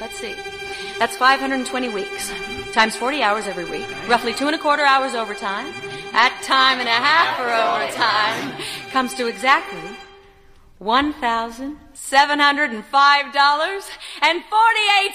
Let's see. That's 520 weeks. Times 40 hours every week. Roughly 2¼ hours overtime. At time and a half for overtime. Comes to exactly $1,705.48.